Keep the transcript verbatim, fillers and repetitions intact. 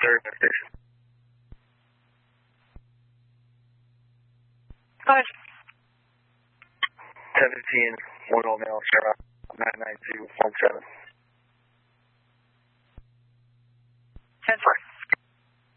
third station. Go ahead. ten fifteen, one old male, Sierra, nine nine two one seven.